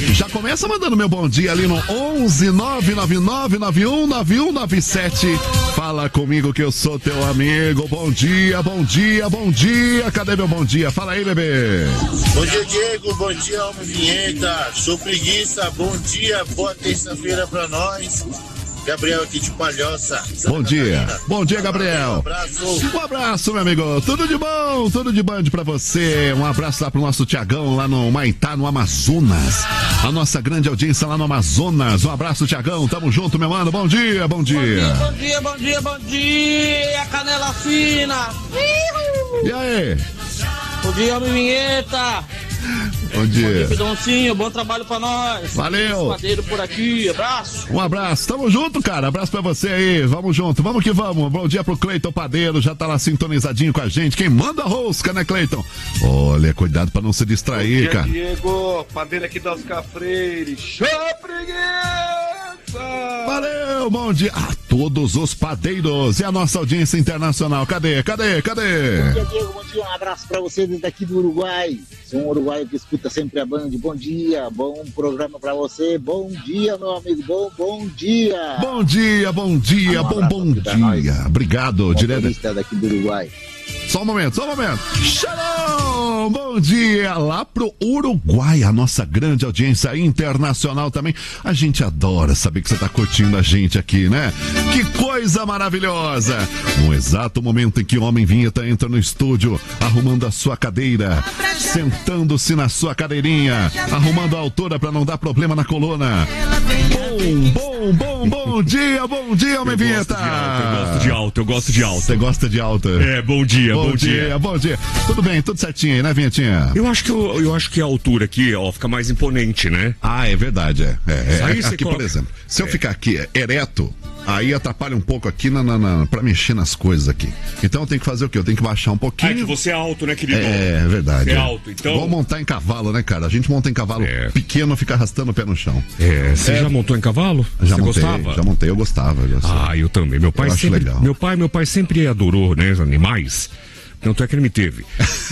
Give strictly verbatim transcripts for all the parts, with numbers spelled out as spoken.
Já começa mandando meu bom dia ali no onze nove nove nove nove um nove um nove sete. Fala comigo que eu sou teu amigo. Bom dia, bom dia, bom dia. Cadê meu bom dia? Fala aí, bebê. Bom dia, Diego. Bom dia, Homem Vinheta. Sou preguiça. Bom dia, boa terça-feira pra nós. Gabriel aqui de Palhoça. Bom dia. Bom dia, Gabriel. Um abraço. Um abraço, meu amigo. Tudo de bom, tudo de bom pra você. Um abraço lá pro nosso Tiagão lá no Maitá, no Amazonas. A nossa grande audiência lá no Amazonas. Um abraço, Tiagão. Tamo junto, meu mano. Bom dia, bom dia. Bom dia, bom dia, bom dia. Canela fina. E aí? Bom dia, Homem Vinheta. Bom dia. Pidoncinho, bom trabalho pra nós. Valeu. Madeiro por aqui, abraço. Um abraço, tamo junto, cara. Abraço pra você aí, vamos junto, vamos que vamos. Bom dia pro Cleiton Padeiro, já tá lá sintonizadinho com a gente. Quem manda a rosca, né, Cleiton? Olha, cuidado pra não se distrair, Bom dia, cara. Diego, Padeiro aqui da Oscar Freire. Show, preguiça! Valeu, bom dia a todos os padeiros e a nossa audiência internacional. Cadê, cadê, cadê? Bom dia, Diego, bom dia, um abraço pra você desde aqui do Uruguai. Sou um uruguaio que escuta sempre a Band. Bom dia, bom programa pra você. Bom dia, meu amigo, bom, bom dia. Bom dia, bom dia, Um bom, bom dia. Obrigado, direto. Daqui do Uruguai. Só um momento, só um momento. Shalom! Bom dia lá pro Uruguai, a nossa grande audiência internacional também. A gente adora saber que você tá curtindo a gente aqui, né? Que coisa maravilhosa! No exato momento em que o Homem Vinheta entra no estúdio, arrumando a sua cadeira, sentando-se na sua cadeirinha, arrumando a altura pra não dar problema na coluna. Bom, bom, bom, bom dia, bom dia, Homem Vinheta! Eu gosto de alto, eu gosto de alto. Você gosta de alta? É, bom dia, bom, bom dia. dia. Bom dia, tudo bem, tudo certinho aí, né, Vinhetinha? Eu acho que, eu, eu acho que a altura aqui, ó, fica mais imponente, né? Ah, é verdade, é. é, é. Aí Aqui, coloca... por exemplo, se eu é. ficar aqui ereto, aí atrapalha um pouco aqui na, na, na, pra mexer nas coisas aqui. Então eu tenho que fazer o quê? Eu tenho que baixar um pouquinho. Ah, é que você é alto, né, querido? É, é verdade. Você é é. alto, então... Vamos montar em cavalo, né, cara? A gente monta em cavalo é. pequeno, fica arrastando o pé no chão. É, você é. já montou em cavalo? Já você montei, gostava? já montei, eu gostava. Eu ah, eu também. Meu pai eu sempre... acho legal. Meu pai, meu pai sempre adorou, né, os animais. Tanto é que ele me teve.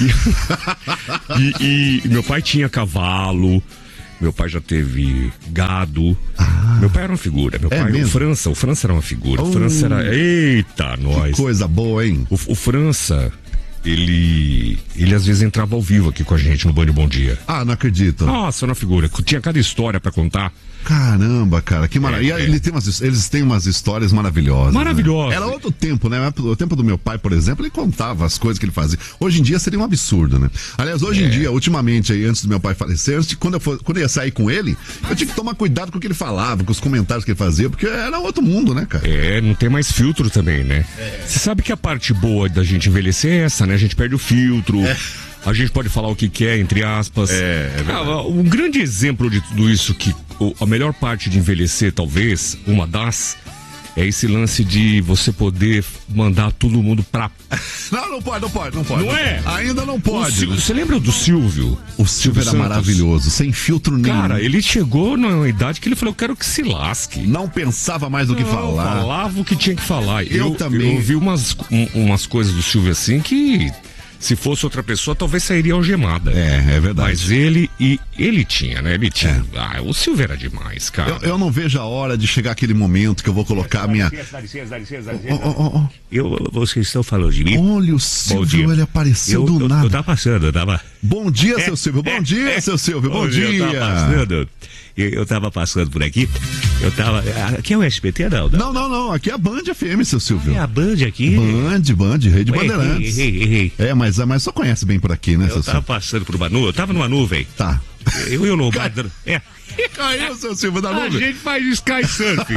E, e, e meu pai tinha cavalo, meu pai já teve gado. Ah, meu pai era uma figura. Meu é pai, mesmo? o França, o França era uma figura. Oh, o França era. Eita, nós. Que coisa boa, hein? O, o França, ele. Ele às vezes entrava ao vivo aqui com a gente no Band Bom Dia. Ah, não acredito. Nossa, era uma figura. Tinha cada história pra contar. Caramba, cara, que maravilha. É, é. Ele tem umas, eles têm umas histórias maravilhosas. Maravilhosas. Né? Era outro tempo, né? O tempo do meu pai, por exemplo, ele contava as coisas que ele fazia. Hoje em dia seria um absurdo, né? Aliás, hoje é. em dia, ultimamente, aí, antes do meu pai falecer, antes de, quando, eu for, quando eu ia sair com ele, eu tinha que tomar cuidado com o que ele falava, com os comentários que ele fazia, porque era outro mundo, né, cara? É, não tem mais filtro também, né? Você é. sabe que a parte boa da gente envelhecer é essa, né? A gente perde o filtro. É. A gente pode falar o que quer, entre aspas. É, é ah, um grande exemplo de tudo isso, que a melhor parte de envelhecer, talvez, uma das, é esse lance de você poder mandar todo mundo pra... Não, não pode, não pode, não pode. Não, não é? Pode. Ainda não pode. Sil... Você lembra do Silvio? O Silvio era Santos? Maravilhoso, sem filtro nenhum. Cara, ele chegou numa idade que ele falou, eu quero que se lasque. Não pensava mais do que não, falar. Falava o que tinha que falar. Eu, eu também. Eu ouvi umas, um, umas coisas do Silvio assim que... Se fosse outra pessoa, talvez sairia algemada. É, é verdade. Mas ele, e ele tinha, né? Ele tinha. É. Ah, o Silvio era demais, cara. Eu, eu não vejo a hora de chegar aquele momento que eu vou colocar a minha... Dá licença, dá licença, dá licença. Oh, oh, oh. Eu, vocês estão falando de mim? Olha, o Silvio, ele apareceu eu, do eu, nada. Eu tava passando, eu tava... Bom dia, é, seu Silvio. Bom é, dia, é, seu Silvio. Bom, bom dia. dia. Eu tava passando... Eu, eu tava passando por aqui, eu tava... Aqui é o S B T, não? Não, não, não. Aqui é a Band F M, seu Silvio. É a Band aqui? Band, Band, Rede Ué, Bandeirantes. Errei, errei. É, mas, mas só conhece bem por aqui, né, eu seu Eu tava Silvio? passando por uma nuvem, eu tava numa nuvem. Tá. Eu e o Lombardo... É. Caiu, seu Silvio, da A nuvem. gente faz Sky Surf.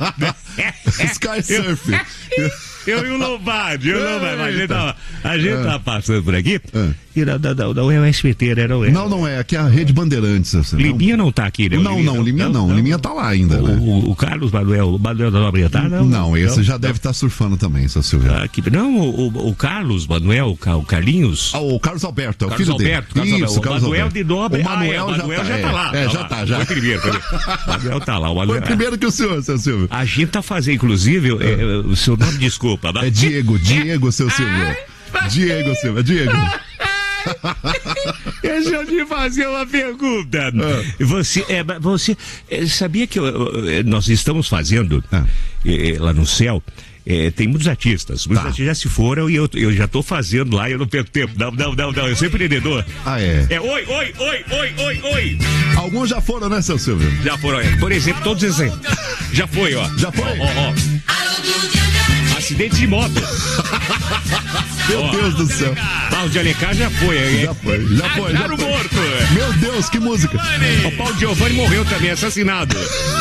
Sky Surf. Eu e o Lombardi, eu e o Lombardi. A gente tava, a gente É. tava passando por aqui. É. E não, não, não, não é o S B T, né? Não é. Não, não é. Aqui é a Rede Bandeirantes, seu Silvio. Liminha não tá aqui, né? Não, não, Liminha não. Liminha tá lá ainda, O, né? o, o Carlos Manuel, o Manuel da Nobre tá? Não, Não, esse não, já não. deve estar surfando também, seu Silvio. Ah, que- não, o, o- o Carlos Manuel, o Ca- o Carlinhos. Ah, o Carlos Alberto, é o Carlos filho dele. Alberto, Carlos Isso, Alberto. Carlos O Manuel Alberto. de Nobre. O Manuel, ah, é, o já, Manuel tá, já tá é, lá. É, tá já lá. tá, já. Foi primeiro. Foi... O Manuel tá lá. O Foi Manuel... primeiro que o senhor, seu Silvio. A gente tá fazendo, inclusive, é, é, o seu nome, desculpa. É Diego, Diego, seu Silvio. Diego, Silvio, Diego. Deixa eu te fazer uma pergunta. Ah. Você, é, você é, sabia que eu, eu, nós estamos fazendo ah. é, lá no céu? É, tem muitos artistas, muitos tá. artistas já se foram e eu, eu já tô fazendo lá e eu não perco tempo. Não, não, não, não, eu sou empreendedor. Ah, é? É oi, oi, oi, oi, oi, oi. Alguns já foram, né, seu Silvio? Já foram, é. Por exemplo, todos esses. Já foi, ó. Já foi? Ó, ó, ó. Acidente de moto. Meu ó, Deus do céu. Paulo de Alencar já foi, é. Já foi, já foi. Já foi. Morto. Meu Deus, que música. O Paulo Giovanni morreu também, assassinado.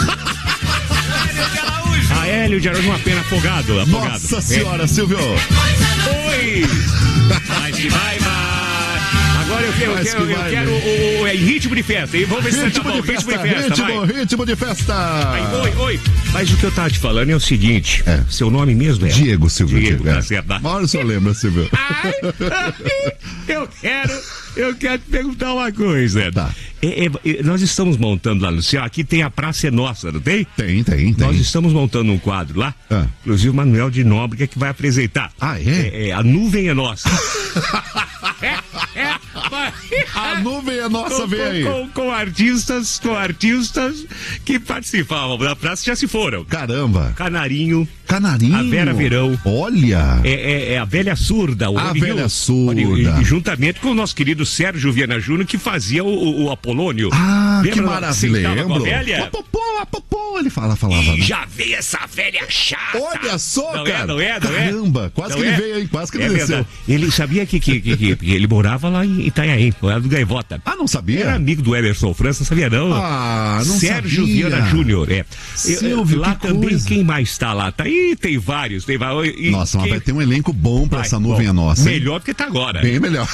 A Hélio de Araújo, uma pena, afogado, afogado. Nossa senhora, é. Silvio. Oi. Vai que vai, vai. Agora eu quero, eu quero, que eu quero o, o, é ritmo de festa. E vamos ver se você tá bom. Ritmo de festa, ritmo, vai. ritmo de festa. Vai, oi, oi. Mas o que eu tava te falando é o seguinte. É. Seu nome mesmo é? Diego, Silvio. Diego, Diego tá é. certo. Uma hora o senhor lembra, Silvio. Ai, eu quero, eu quero te perguntar uma coisa. Tá. É, é, nós estamos montando lá no céu, aqui tem a Praça é Nossa, não tem? Tem, tem, tem. Nós estamos montando um quadro lá, ah. inclusive o Manuel de Nóbrega que vai apresentar. Ah, é? É, é a nuvem é nossa. é, é, a nuvem é nossa, com, vem aí. Com, com, com artistas, com artistas que participavam da praça já se foram. Caramba. Canarinho. Canarinho. A Vera Verão. Olha. É, é, é a Velha Surda. O a Rony Velha Rio, Surda. E, juntamente com o nosso querido Sérgio Viana Júnior, que fazia o, o, o Apolônio. Ah, lembra? Que maravilha. Lembro. Velha? Apopô, apopô, ele fala, falava. E né? já veio essa velha chata. Olha só, não cara. É, não é, não Caramba, é? quase não que é? ele veio aí, quase que ele é desceu. Verdade. Ele sabia que, que, que, que, que ele morava lá em Itanhaém, morava do Gaivota. Ah, não sabia? Era amigo do Emerson França, não sabia não? Ah, não Sérgio sabia. Viana Júnior, é. Silvio, lá que também, coisa. Quem mais está lá? Tá aí, tem vários, tem vários. E nossa, mas quem... vai ter um elenco bom pra vai, essa nuvem bom, é nossa. Melhor do que tá agora. Bem melhor.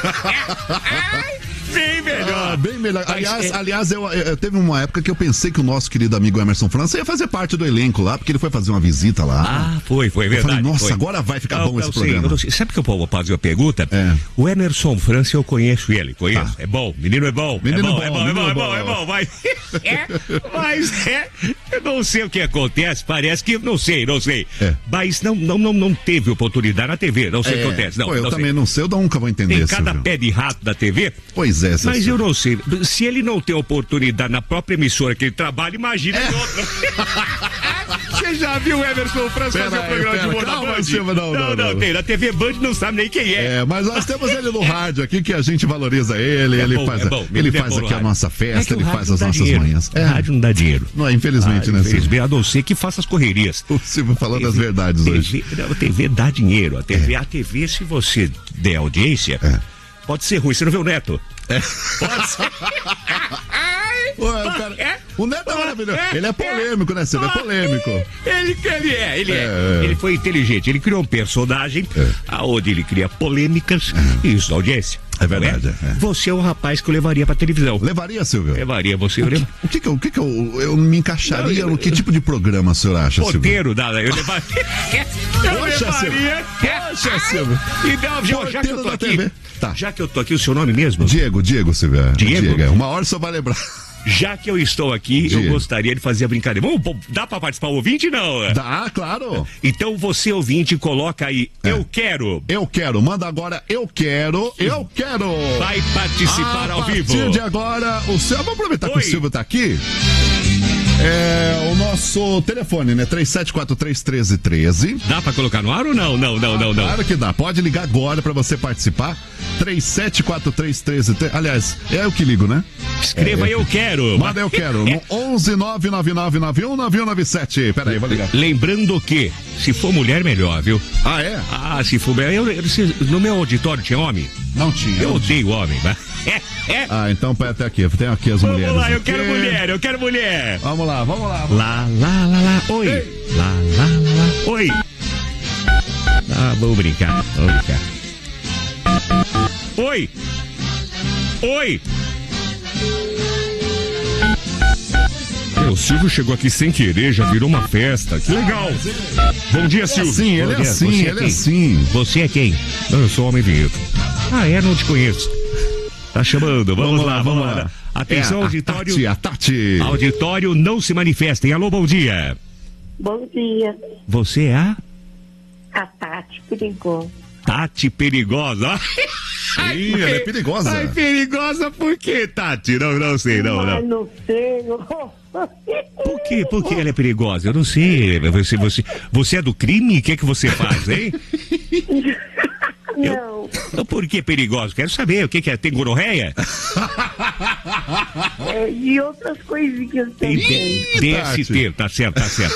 Bem melhor. Ah, bem melhor. Mas aliás, é... aliás eu, eu, teve uma época que eu pensei que o nosso querido amigo Emerson França ia fazer parte do elenco lá, porque ele foi fazer uma visita lá. Ah, foi, foi verdade. Eu falei, nossa, foi. agora vai ficar não, bom não esse sei, programa. Não sei. Sabe que eu vou fazer uma pergunta? É. O Emerson França, eu conheço ele, conheço. Tá. É bom, menino é bom. Menino é bom, bom, é bom, é bom, é bom, bom, é bom, vai. É, mas é, eu não sei o que acontece, parece que, não sei, não sei. É. Mas não, não, não, não teve oportunidade na T V, não sei o é. que acontece. Não, Pô, eu não também sei. não sei, eu nunca vou entender. Tem cada Silvio. pé de rato da T V. Pois é, mas eu não sei. Se ele não tem oportunidade na própria emissora que ele trabalha, imagina é. em outra. Você já viu o Emerson França fazer o programa de humor na Band? Silvio, não, não, não, não, não, tem. Na T V Band não sabe nem quem é. É, mas nós temos ele no rádio aqui, que a gente valoriza ele. É ele bom, faz, é bom, ele é faz aqui a nossa festa, é ele faz as nossas dinheiro. manhãs. É. Rádio não dá dinheiro. Não, infelizmente, ah, né, infelizmente, a não ser que faça as correrias. O Silvio falando T V, as verdades T V, hoje. Não, a T V dá dinheiro. A T V, é. a T V, se você der audiência, é. pode ser ruim. Você não vê o Neto? É. Pode ser. Ué, o, cara, é? o Neto é maravilhoso. É, ele é polêmico, né, Silvio? É polêmico. Ele, ele é, ele é. é. Ele foi inteligente. Ele criou um personagem é. aonde ele cria polêmicas é. e isso, audiência. É verdade. É? É. Você é o rapaz que eu levaria pra televisão. Levaria, Silvio? Levaria, você. O que, o que, que, eu, o que, que eu, eu me encaixaria? Não, eu, no que tipo de programa o senhor acha, Silvio? Porteiro, da, eu levaria. eu Poxa, levaria. Poxa, Silvio. E não, já, já que eu tô aqui. T V. Tá. Já que eu tô aqui, o seu nome mesmo? Diego, Diego, Silvio. Diego? Diego. Uma hora só vai lembrar. Já que eu estou aqui, Diego. eu gostaria de fazer a brincadeira. Vamos, dá pra participar o ouvinte, não? Dá, claro. Então você, ouvinte, coloca aí, é. eu quero. Eu quero, manda agora, eu quero, eu quero. Vai participar a ao vivo. A partir de agora, o Silvio, vamos aproveitar Oi. que o Silvio tá aqui. É o nosso telefone, né? três sete quatro três, um três um três. Dá pra colocar no ar ou não? Não, não, não, não. Claro que dá. Pode ligar agora pra você participar. três sete quatro três, um três um três. Aliás, é eu que ligo, né? Escreva é, eu quero. Manda eu quero. No onze nove nove nove nove um nove um nove sete. Pera aí, vou ligar. Lembrando que, se for mulher, melhor, viu? Ah, é? Ah, se for mulher. Eu, eu, no meu auditório tinha homem? Não tinha. Eu não odeio tinha. homem, mas. É, é. Ah, então pera até aqui. Tem aqui as vamos mulheres. Vamos lá, eu aqui. quero mulher, eu quero mulher. Vamos lá, vamos lá. Vamos. Lá, lá, lá, lá. Oi. Ei. Lá, lá, lá, lá. Oi. Ah, vamos brincar, vamos brincar. Oi. Oi. O Silvio chegou aqui sem querer, já virou uma festa. Que legal. Bom dia, Silvio. Sim, ele é assim, ele é assim. Você é quem? Eu sou o Homem Vinheta. Ah, é? Não te conheço. Tá chamando, vamos, vamos lá, lá, vamos lá. lá. Atenção, é, auditório. A Tati, a Tati. Auditório, não se manifestem. Alô, bom dia. Bom dia. Você é a? A Tati Perigosa. Tati Perigosa. Ih, ela é perigosa. Ai, perigosa por quê, Tati? Não, não sei, não, Mas não. não sei. Por quê? Por que ela é perigosa? Eu não sei. Você, você, você é do crime? O que é que você faz, hein? Não. Eu, por que perigosa? Quero saber. O que, que é? Tem gonorreia? É, e outras coisinhas Tem também. D S T, tá certo, tá certo.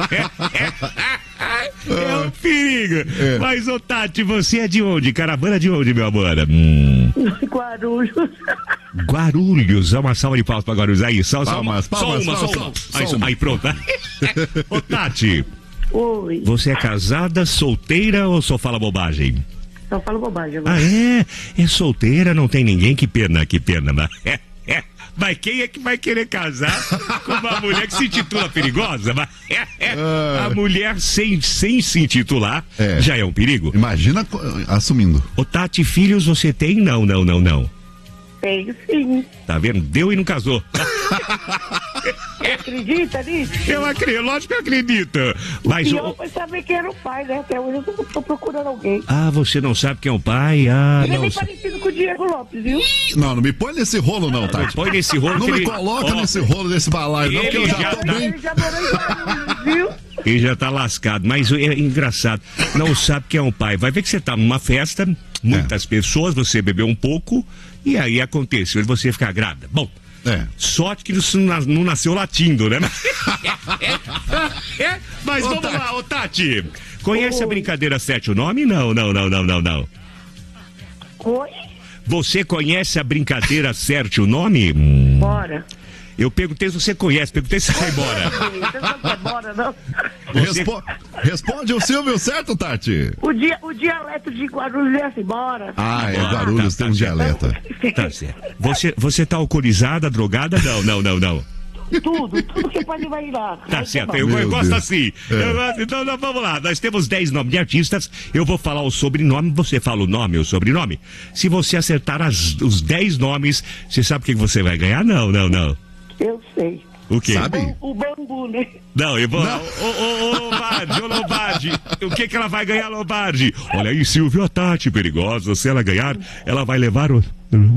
É um perigo. É. Mas, ô Tati, você é de onde? Caravana de onde, meu amor? Hum. Guarulhos. Guarulhos. Dá uma salva de palmas pra Guarulhos. Aí, só, só uma. Palmas, palmas, só uma, palmas, só uma. só Aí, uma. aí, pronto. Ô, Tati, Oi. você é casada, solteira ou só fala bobagem? Só falo bobagem agora. Ah, é? É solteira, não tem ninguém? Que pena, que pena. Mas, é, é. Mas quem é que vai querer casar com uma mulher que se intitula perigosa? Mas, é, é. A mulher sem, sem se intitular É. já é um perigo. Imagina co- assumindo. Ô Tati, filhos você tem? Não, não, não, não. Tenho sim. Tá vendo? Deu e não casou. Acredita nisso? Eu acredito, lógico que eu acredito. Mas E o- eu fui saber quem era o pai, né? Até hoje eu tô, tô procurando alguém. Ah, você não sabe quem é o pai? Ah, Ele é não. bem parecido com o Diego Lopes, viu? Não, não me põe nesse rolo, não, Tati. Põe nesse rolo Não que me ele- coloca Ó, nesse rolo desse balaio, não, porque eu ele já já tô tá- bem. Ele já morou em Guarulhos, viu? Ele já tá lascado, mas é engraçado. Não sabe quem é o pai. Vai ver que você tá numa festa, muitas pessoas, você bebeu um pouco, e aí aconteceu, e você ficar grávida. Bom, É. sorte que isso não, não nasceu latindo, né? É, mas Ô, vamos Tati. lá, ô Tati. Conhece a brincadeira Sete o Nome? Não, não, não, não, não, não. Oi? Você conhece a brincadeira Sete o Nome? Hum. Bora. Eu perguntei se você conhece, perguntei se vai embora. Você não quer bora, não? Você- Respo- Responde o Silvio, certo, Tati? O, dia, o dialeto de Guarulhos é assim, bora. Ah, é, Ah, Guarulhos tá, tem um tá certo. dialeto. Tá certo. Você, você tá alcoolizada, drogada? Não, não, não, não. Tudo, tudo que pode imaginar. Tá Aí certo, bom. eu, Meu eu gosto Deus. assim. É. Eu gosto- então, não, vamos lá. Nós temos dez nomes de artistas. Eu vou falar o sobrenome, você fala o nome ou o sobrenome. Se você acertar as- os dez nomes, você sabe o que você vai ganhar? Não, não, não. Eu sei. O quê? Sabe? O, o bambu, né? Não, eu vou. Não. Ô, ô, ô, Lombardi, ô, Lombardi. O que que ela vai ganhar, Lombardi? Olha aí, Silvio, a Tati perigosa. Se ela ganhar, ela vai levar o.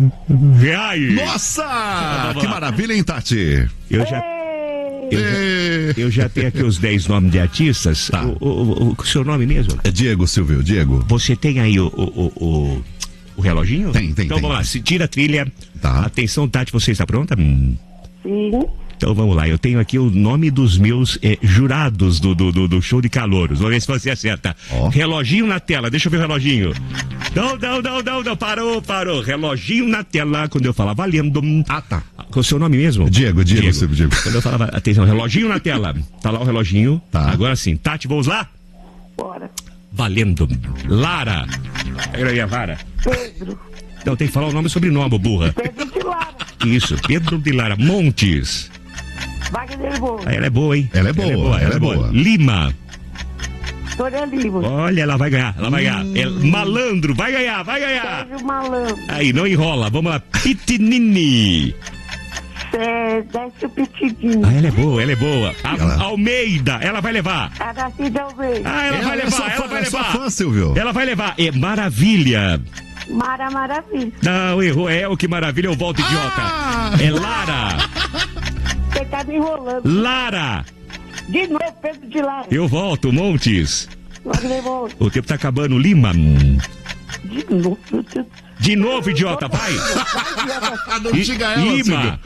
Reais. Nossa! vamos Que lá. maravilha, hein, Tati? Eu já. Ei, Eu já, É, eu já tenho aqui os dez nomes de artistas. Tá. O, o, o- o seu nome mesmo? é Diego, Silvio, Diego. Você tem aí o, o, o, o, o reloginho? Tem, tem, Então tem. vamos lá, se tira a trilha. Tá. Atenção, Tati, você está pronta? Hum. sim. Então vamos lá, eu tenho aqui o nome dos meus eh, jurados do, do, do, do show de calouros. Vamos ver se você acerta. Ó. Reloginho na tela, deixa eu ver o reloginho. Não, não, não, não, não, parou, parou. Reloginho na tela, quando eu falar valendo. Ah, tá. Com o seu nome mesmo? Diego, Diego, Silvio, Diego. Quando eu falava, atenção, reloginho na tela. Tá lá o reloginho. Tá. Agora sim, Tati, vamos lá? Bora. Valendo. Lara. Pega aí a vara. Pedro. Então tem que falar o nome e sobrenome, burra. Pedro de Lara. Isso, Pedro de Lara Montes. Wagner Boa. Ah, ela é boa, hein? Ela é boa, ela é boa. Lima. Vitória Lima. Olha, ela vai ganhar, ela vai ganhar. É malandro, vai ganhar, vai ganhar. Sérgio Malandro. Aí, não enrola, vamos lá. Pitinini. É, Décio Pitidinho. Ah, ela é boa, ela é boa. A- Ela- Almeida, ela vai levar. Aracide Almeida. Ah, ela, vai é sua levar, ela fã, vai é sua levar. fã, Silvio. Ela vai levar. É Maravilha. Mara Maravilha. Não, errou. É o que maravilha, eu volto, idiota. Ah! É Lara. Você tá me enrolando. Lara. De novo, Pedro de Lara. Eu volto, Montes. Wagner Boa. O tempo tá acabando. Lima. De novo, meu Deus. De novo, idiota, vai. Ah, não I- diga ela, Lima. Silvio.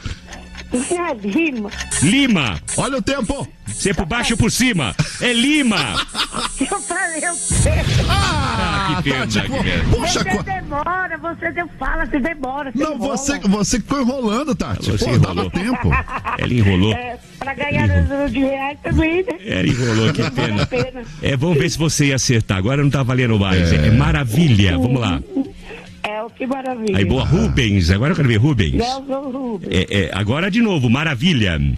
É Lima. Lima. Olha o tempo. Você por baixo ou por cima? É Lima. Eu falei, eu sei. Ah, que pena, Tati, que pô, pena. Poxa, Você co- demora, você de- fala, você demora. Você não, enrola. você, você ficou enrolando, Tati. Você Pô, enrolou. dava tempo. Ela enrolou. É, pra ganhar número de reais também, né? Ela enrolou, que Não vale pena. a pena. É, vamos ver se você ia acertar. Agora não tá valendo mais. É, é maravilha. Vamos lá. É, o que maravilha. Aí, boa, Rubens. Agora eu quero ver Rubens. Nelson Rubens. É, é, agora de novo, maravilha.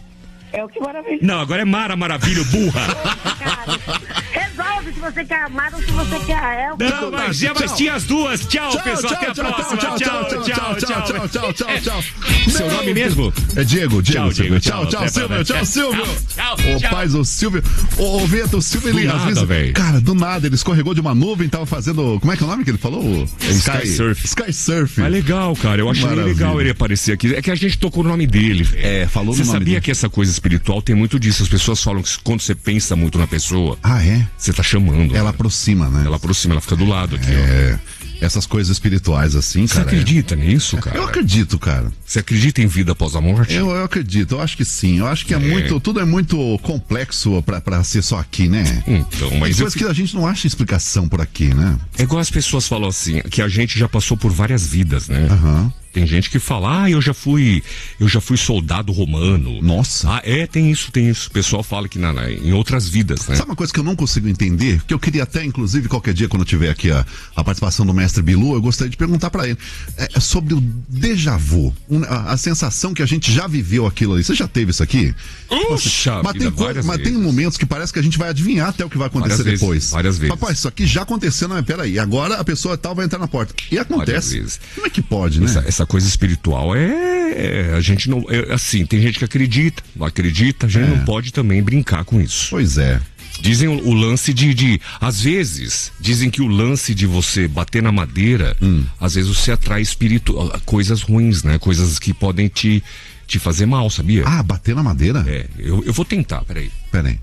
É o que maravilha. Não, agora é Mara Maravilha, burra. Cara, resolve se você quer amar ou se você quer a El. Não, mas já mas tinha as duas. Tchau, pessoal. Até a próxima. Tchau, tchau, tchau, tchau, tchau, tchau, tchau, tchau. Seu nome mesmo? É Diego, Diego. Tchau, Diego. Tchau, tchau, Silvio. Tchau, Silvio. Tchau, Ô, paz, o Silvio. Ô, Vento, o Silvio, ele às vezes. velho. Cara, do nada, ele escorregou de uma nuvem, tava fazendo. Como é que é o nome que ele falou? Sky Surf. Sky Surf. É legal, cara. Eu achei Maravilha. legal ele aparecer aqui. É que a gente tocou no nome dele, velho. É, falou Você no nome sabia dele. que essa coisa espiritual tem muito disso? As pessoas falam que quando você pensa muito na pessoa, Ah, é? você tá chamando. Ela né? aproxima, né? Ela aproxima, ela fica do lado aqui, ó. É. Essas coisas espirituais assim, Você cara. acredita nisso, cara? Eu acredito, cara. Você acredita em vida após a morte? Eu, eu acredito, eu acho que sim. Eu acho que é, É. muito. Tudo é muito complexo pra, pra ser só aqui, né? Então, Tem mas eu coisas que a gente não acha explicação por aqui, né? É igual as pessoas falam assim, que a gente já passou por várias vidas, né? Aham. Tem gente que fala, ah, eu já fui, eu já fui soldado romano. Nossa. Ah, é, tem isso, tem isso. O pessoal fala que na, na- em outras vidas, né? Sabe uma coisa que eu não consigo entender? Que eu queria até, inclusive, qualquer dia, quando eu tiver aqui a, a participação do mestre Bilu, eu gostaria de perguntar pra ele. É, é sobre o déjà vu. um- a, a sensação que a gente já viveu aquilo ali. Você já teve isso aqui? Puxa Mas, vida, tem, co- várias mas tem vezes. momentos que parece que a gente vai adivinhar até o que vai acontecer Várias vezes, depois. várias vezes. Papai, isso aqui já aconteceu, não, mas peraí. Agora a pessoa tal vai entrar na porta. E acontece. vezes. Como é que pode, né? Essa, essa coisa espiritual é, é, a gente não, é, assim, tem gente que acredita, não acredita, a gente É. não pode também brincar com isso. Pois é. Dizem o, o lance de, de, às vezes, dizem que o lance de você bater na madeira, Hum. às vezes você atrai espírito, coisas ruins, né? Coisas que podem te, te fazer mal, sabia? Ah, bater na madeira? É, eu, eu vou tentar, peraí. Peraí.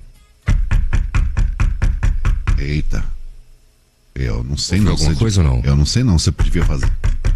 Eita. Eu não sei Ouviu não. alguma Você- coisa ou não? Eu não sei não, você devia fazer.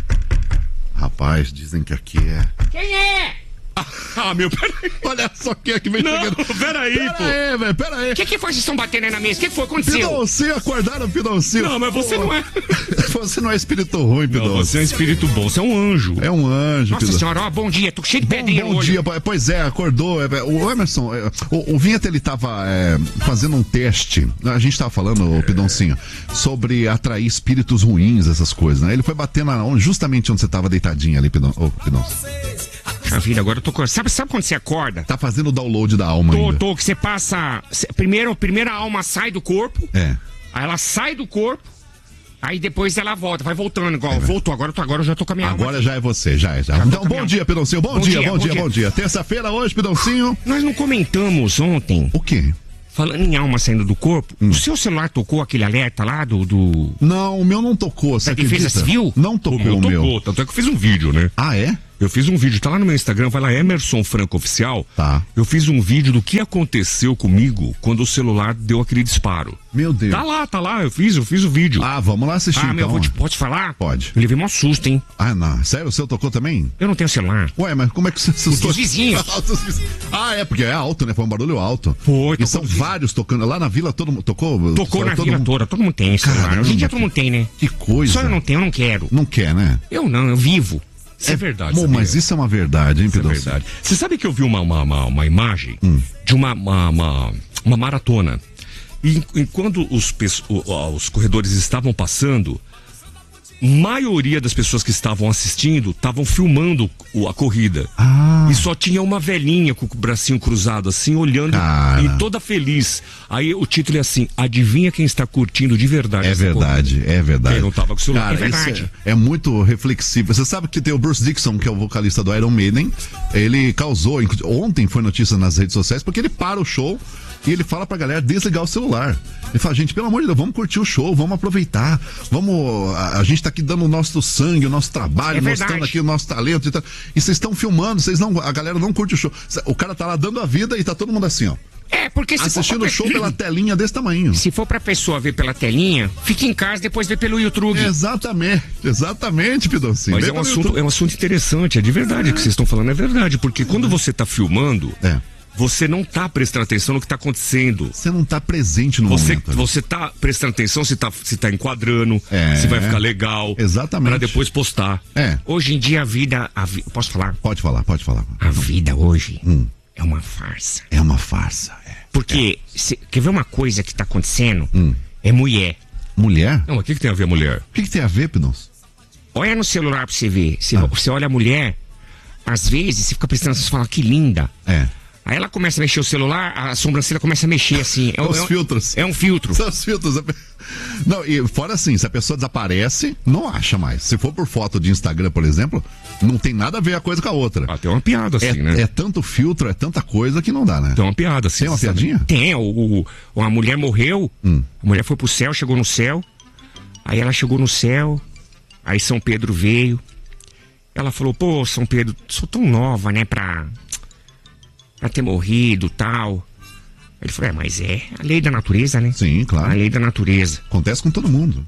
Rapaz, dizem que aqui é... Quem é? Ah, meu, peraí. Olha só quem é que vem Não, chegando. peraí, Pera pô. aí, velho, pera aí. O que, que foi que vocês estão batendo aí na mesa? O que, que foi que aconteceu? Pidoncio, acordaram, Pidoncio. Não, mas você não é. Você não é espírito ruim, Não, Pidoncio. você é um espírito bom, você é um anjo. É um anjo, Nossa Pidoncio. senhora, ó, bom dia. Tô cheio de Bom, pedrinha bom no olho. dia, po- pois é, acordou. é, é, O Emerson, é, o, o Vinheta, ele tava é, fazendo um teste. A gente tava falando, o Pidoncinho, sobre atrair espíritos ruins, essas coisas, né? Ele foi bater na, onde- justamente onde você tava deitadinho ali, Pidon, ô, Pidoncio. A vida, agora eu tô com... Sabe, sabe quando você acorda? Tá fazendo o download da alma Tô, ainda. tô, que você passa... cê- Primeiro, primeiro a alma sai do corpo, É. aí ela sai do corpo, aí depois ela volta, vai voltando, igual, voltou, agora eu, tô, agora eu já tô com a minha alma. Agora já é você, já é. Já. Já tô Então, bom caminhando. dia, Pidoncinho. Bom, Bom dia, dia, bom bom dia, dia. bom dia. Terça-feira hoje, Pidoncinho. Nós não comentamos ontem, O quê? falando em alma saindo do corpo, Hum. o seu celular tocou aquele alerta lá do... do... Não, o meu não tocou, você Da Defesa acredita? Civil? Não O tocou meu o meu. tocou, tanto é que eu fiz um vídeo, né? Ah, é? Eu fiz um vídeo, tá lá no meu Instagram, vai lá, Emerson Franco Oficial. Tá. Eu fiz um vídeo do que aconteceu comigo quando o celular deu aquele disparo. Meu Deus. Tá lá, tá lá, eu fiz, eu fiz o vídeo. Ah, vamos lá assistir Ah, então. meu, vou te, pode falar? Pode. Eu levei um susto, hein? Ah, não. Sério, o seu tocou também? Eu não tenho celular. Ué, mas como é que você... Os dos vizinhos. Ah, é, porque é alto, né? Foi um barulho alto. Foi, E tocou são os vizinhos. vários tocando. Lá na vila todo mundo tocou? Tocou na todo vila mundo- toda, todo mundo tem celular. Caramba, Hoje em dia que- todo mundo tem, né? Que coisa. Só eu não tenho, eu não quero. Não quer, né? Eu não, eu vivo. Isso é verdade, Bom, sabia? mas isso é uma verdade, hein, Isso é Pidoncinho? verdade. Você sabe que eu vi uma, uma, uma, uma imagem Hum. de uma, uma, uma, uma maratona. E em- quando os, pes- o- ó, os corredores estavam passando, maioria das pessoas que estavam assistindo estavam filmando o- a corrida. Ah. E só tinha uma velhinha com o bracinho cruzado, assim, olhando Cara. e toda feliz. Aí o título é assim: adivinha quem está curtindo de verdade É essa verdade, é verdade. Quem não tava com o celular. Cara, É isso verdade. é, é muito reflexivo. Você sabe que tem o Bruce Dickinson, que é o vocalista do Iron Maiden. Ele causou, inclu- ontem foi notícia nas redes sociais, porque ele para o show e ele fala pra galera desligar o celular. Ele fala, gente, pelo amor de Deus, vamos curtir o show, vamos aproveitar. Vamos. A, a gente tá aqui dando o nosso sangue, o nosso trabalho, É mostrando verdade. aqui o nosso talento e tal. E vocês estão filmando, vocês não. A galera não curte o show. O cara tá lá dando a vida e tá todo mundo assim, ó. É, porque se Assistindo for o pra... show pela telinha desse tamanho. Se for pra pessoa ver pela telinha, fique em casa, depois vê pelo YouTube. Exatamente, exatamente, Pidoncinho. Mas Vem é um, pelo assunto, YouTube. é um assunto interessante, é de verdade. O que vocês estão falando é verdade. Porque quando você está filmando, É. você não está prestando atenção no que está acontecendo. Você não tá presente no Você, momento. ali. você tá prestando atenção se tá, se tá enquadrando, É. se vai ficar legal. Exatamente. Pra depois postar. É, Hoje em dia a vida... A vi... Posso falar? pode falar, pode falar. A vida hoje Hum. é uma farsa. É uma farsa. É. Porque, se- quer ver uma coisa que tá acontecendo? Hum. É mulher. Mulher? Não, mas o que, que tem a ver a mulher? O que, que tem a ver, Pidoncio? Olha no celular pra você ver. Você, Ah. você olha a mulher, às vezes você fica prestando atenção e fala, que linda. É. Aí ela começa a mexer o celular, a sobrancelha começa a mexer assim. É, Os é, filtros. É um filtro. São os filtros. Não, e fora assim, se a pessoa desaparece, não acha mais. Se for por foto de Instagram, por exemplo, não tem nada a ver a coisa com a outra. Ah, tem uma piada assim, é, né? É tanto filtro, é tanta coisa que não dá, né? Tem uma piada assim. Tem uma sabe? piadinha? Tem. O, o, a mulher morreu, hum. a mulher foi pro céu, chegou no céu. Aí ela chegou no céu, aí São Pedro veio. Ela falou, pô, São Pedro, sou tão nova, né, pra... pra ter morrido e tal. Ele falou, é, mas é a lei da natureza, né? Sim, claro. A lei da natureza. Acontece com todo mundo.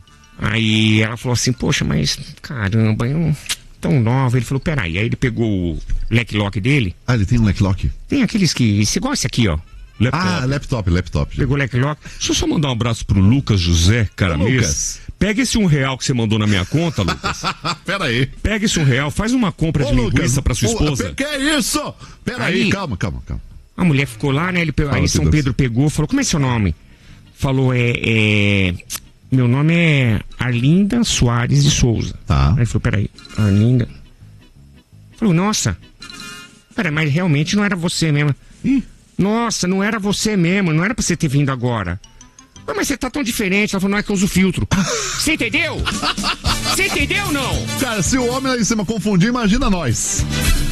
Aí ela falou assim, poxa, mas caramba, eu tão nova. Ele falou, peraí. Aí ele pegou o leque lock dele. Ah, ele tem um leque lock? Tem aqueles que, você gosta aqui, ó. Laptop. Ah, laptop, laptop. Pegou o leque lock. Deixa eu só mandar um abraço pro Lucas José Caramês. Lucas. Pega esse um real que você mandou na minha conta, Lucas. Pera aí. Pega esse um real, faz uma compra Ô, de linguiça Lucas, pra sua ô, esposa. Que é isso? Pera aí, Aí- calma, calma, calma. A mulher ficou lá, né? Ele pegou, Fala, aí São Pedro. Pedro pegou, falou, como é seu nome? Falou, é, é... Meu nome é Arlinda Soares de Souza. Tá. Aí ele falou, peraí, Arlinda. Falou, nossa. Peraí, mas realmente não era você mesmo. Ih. Nossa, não era você mesmo, não era pra você ter vindo agora. Mas, mas você tá tão diferente. Ela falou, não, é que eu uso filtro. Você entendeu? Você entendeu ou não? Cara, se o homem lá em cima confundir, imagina nós.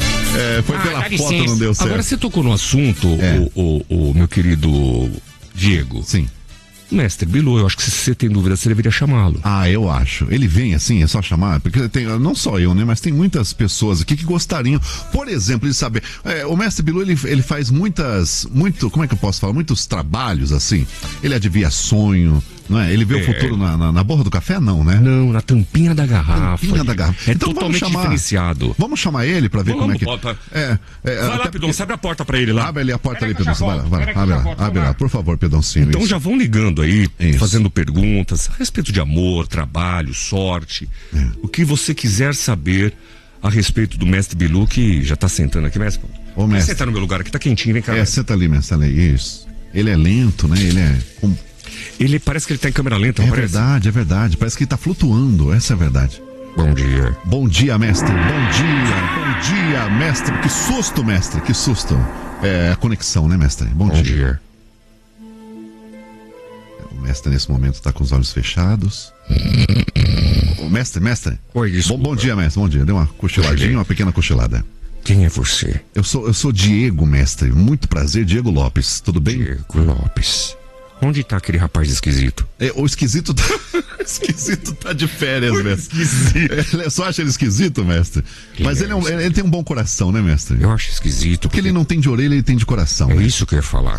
É, foi Ah, pela dá foto, licença. não deu certo. Agora você tocou no assunto, É. o, o, o meu querido Diego. Sim. Mestre Bilu, eu acho que se você tem dúvida, você deveria chamá-lo. Ah, eu acho. Ele vem assim, é só chamar, porque tem, não só eu, né, mas tem muitas pessoas aqui que gostariam, por exemplo, de saber, é, o Mestre Bilu, ele, ele faz muitas, muito, como é que eu posso falar, muitos trabalhos assim, ele adivinha sonho, não é? Ele vê É. o futuro na, na, na borra do café, não, né? Não, na tampinha da garrafa. Tampinha da garrafa. É Então vamos totalmente chamar- diferenciado. Vamos chamar ele pra ver Vamos, como é que... bota. É, é, Vai lá, até Pedão, porque- abre a porta pra ele lá. Abre ali a porta ali, Pera que eu Pedão, já vai lá, volto, vai lá, pera que eu abre já lá, volto, abre vamos lá, lá. por favor, Pedãozinho. Então isso. já vão ligando aí, Isso. fazendo perguntas a respeito de amor, trabalho, sorte, É. o que você quiser saber a respeito do Mestre Bilu, que já tá sentando aqui, mestre. Ô, mestre. Você tá no meu lugar aqui, tá quentinho, vem cá. É, mestre. senta ali, Mestre, ali, isso. Ele é lento, né? Ele é... com- Ele parece que ele tá em câmera lenta, É não parece? verdade, é verdade. Parece que ele tá flutuando, essa é a verdade. Bom dia. Bom dia, mestre. Bom dia, bom dia, mestre. Que susto, mestre, que susto. É a conexão, né, mestre? Bom, Bom dia. dia. O mestre, nesse momento, tá com os olhos fechados. Ô, mestre, mestre. Oi, Bom, desculpa. bom dia, mestre. Bom dia. Deu uma cochiladinha, uma pequena cochilada. Quem é você? Eu sou, eu sou Diego, mestre. Muito prazer, Diego Lopes. Tudo bem? Diego Lopes. Onde tá aquele rapaz esquisito? É, o esquisito tá... o esquisito tá de férias, mestre. Esquisito. Ele só acha ele esquisito, mestre? Mas ele, é um- ele tem um bom coração, né, mestre? Eu acho esquisito. O que ele não tem de orelha, ele tem de coração. É né? isso que eu ia falar.